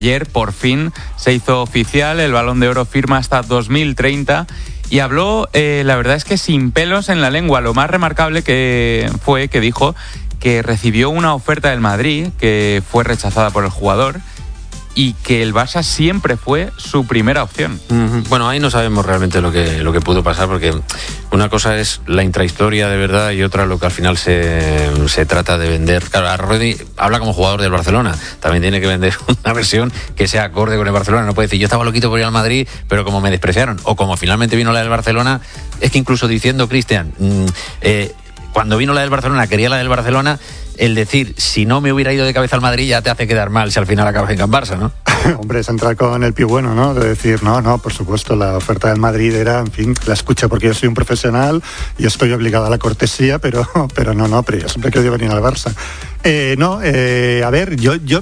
Ayer por fin se hizo oficial, el Balón de Oro firma hasta 2030 y habló, la verdad es que sin pelos en la lengua. Lo más remarcable que fue que dijo que recibió una oferta del Madrid que fue rechazada por el jugador y que el Barça siempre fue su primera opción. Bueno, ahí no sabemos realmente lo que pudo pasar, porque una cosa es la intrahistoria de verdad y otra lo que al final se trata de vender. Claro, Rodri habla como jugador del Barcelona, también tiene que vender una versión que sea acorde con el Barcelona. No puede decir, yo estaba loquito por ir al Madrid, pero como me despreciaron, o como finalmente vino la del Barcelona. Es que incluso diciendo, Cristian, cuando vino la del Barcelona, quería la del Barcelona, el decir, si no me hubiera ido de cabeza al Madrid, ya te hace quedar mal si al final acabas en Can Barça, ¿no? Hombre, es entrar con el pie bueno, ¿no? De decir, no, por supuesto, la oferta del Madrid era, en fin, la escucha porque yo soy un profesional y estoy obligado a la cortesía, pero yo siempre he querido venir al Barça. A ver,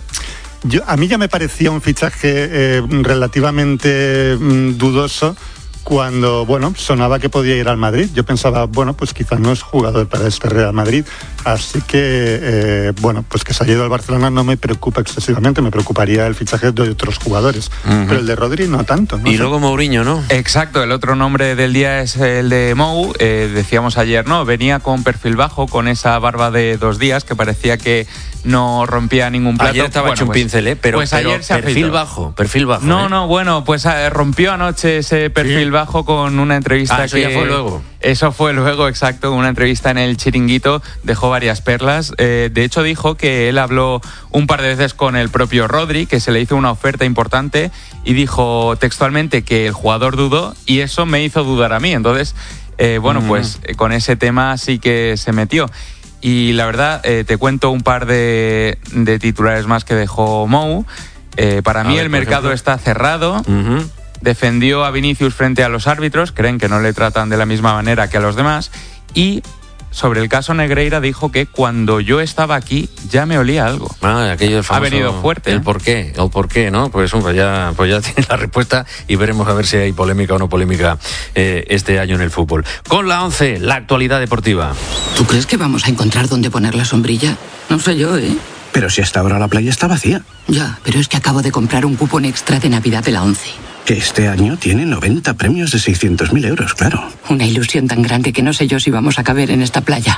a mí ya me parecía un fichaje relativamente dudoso cuando, sonaba que podía ir al Madrid. Yo pensaba, pues quizás no es jugador para este Real Madrid, así que, pues que se haya ido al Barcelona no me preocupa excesivamente, me preocuparía el fichaje de otros jugadores, pero el de Rodri no tanto, ¿no? Y luego Mourinho, ¿no? Exacto, el otro nombre del día es el de Mou, decíamos ayer, ¿no? Venía con perfil bajo, con esa barba de 2 días que parecía que no rompía ningún plato. Ayer estaba hecho un pincel, pero ayer se perfil bajo. Pues rompió anoche ese perfil bajo con una entrevista. Eso ya fue luego. Eso fue luego, exacto, una entrevista en el Chiringuito, dejó varias perlas. De hecho, dijo que él habló un par de veces con el propio Rodri, que se le hizo una oferta importante, y dijo textualmente que el jugador dudó y eso me hizo dudar a mí. Entonces, pues con ese tema sí que se metió. Y la verdad, te cuento un par de titulares más que dejó Mou. Para mí el mercado está cerrado. Defendió a Vinicius frente a los árbitros, creen que no le tratan de la misma manera que a los demás. Y sobre el caso Negreira dijo que cuando yo estaba aquí ya me olía algo. Aquello famoso, ha venido fuerte. El por qué, ¿no? Pues ya tiene la respuesta y veremos a ver si hay polémica o no polémica este año en el fútbol. Con la 11, la actualidad deportiva. ¿Tú crees que vamos a encontrar dónde poner la sombrilla? No sé yo, ¿eh? Pero si hasta ahora la playa está vacía. Ya, pero es que acabo de comprar un cupón extra de Navidad de la 11. Que este año tiene 90 premios de 600.000 euros, claro. Una ilusión tan grande que no sé yo si vamos a caber en esta playa.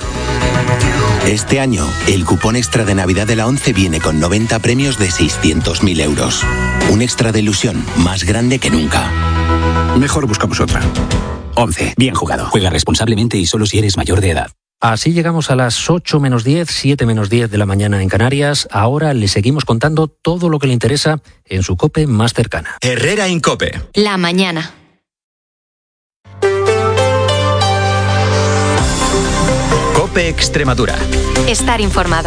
Este año, el cupón extra de Navidad de la 11 viene con 90 premios de 600.000 euros. Un extra de ilusión más grande que nunca. Mejor buscamos otra. 11. Bien jugado. Juega responsablemente y solo si eres mayor de edad. Así llegamos a las 8 menos 10, 7 menos 10 de la mañana en Canarias. Ahora le seguimos contando todo lo que le interesa en su COPE más cercana. Herrera Incope. La mañana. COPE Extremadura. Estar informado.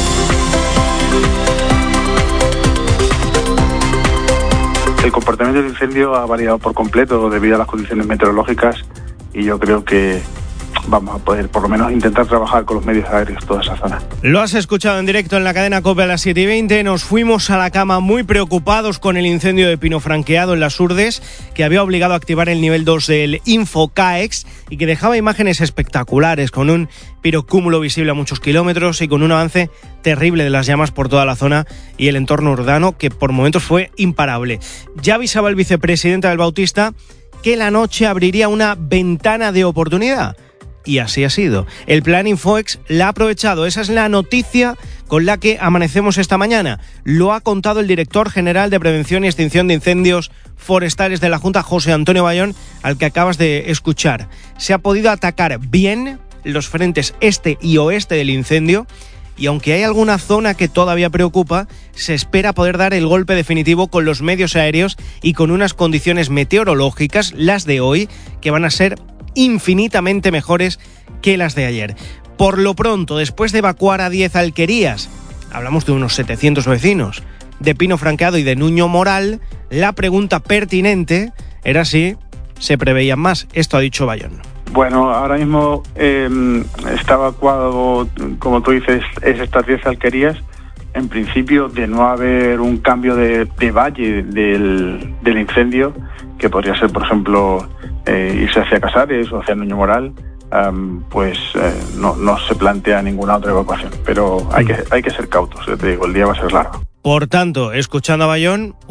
El comportamiento del incendio ha variado por completo debido a las condiciones meteorológicas y yo creo que vamos a poder por lo menos intentar trabajar con los medios aéreos toda esa zona. Lo has escuchado en directo en la cadena COPE a las 7:20. Nos fuimos a la cama muy preocupados con el incendio de pino franqueado en las Urdes, que había obligado a activar el nivel 2 del Infocaex y que dejaba imágenes espectaculares con un pirocúmulo visible a muchos kilómetros y con un avance terrible de las llamas por toda la zona y el entorno urbano, que por momentos fue imparable. Ya avisaba el vicepresidente del Bautista que la noche abriría una ventana de oportunidad. Y así ha sido. El plan Infoex la ha aprovechado. Esa es la noticia con la que amanecemos esta mañana. Lo ha contado el director general de Prevención y Extinción de Incendios Forestales de la Junta, José Antonio Bayón, al que acabas de escuchar. Se ha podido atacar bien los frentes este y oeste del incendio y aunque hay alguna zona que todavía preocupa, se espera poder dar el golpe definitivo con los medios aéreos y con unas condiciones meteorológicas, las de hoy, que van a ser infinitamente mejores que las de ayer. Por lo pronto, después de evacuar a 10 alquerías, hablamos de unos 700 vecinos, de Pino Franqueado y de Nuño Moral, la pregunta pertinente era si se preveían más. Esto ha dicho Bayón. Bueno, ahora mismo está evacuado, como tú dices, es estas 10 alquerías. En principio, de no haber un cambio de valle del incendio, que podría ser, por ejemplo, irse hacia Casares o hacia Nuño Moral, no se plantea ninguna otra evacuación. Pero hay que ser cautos, te digo, el día va a ser largo. Por tanto, escuchando a Bayón,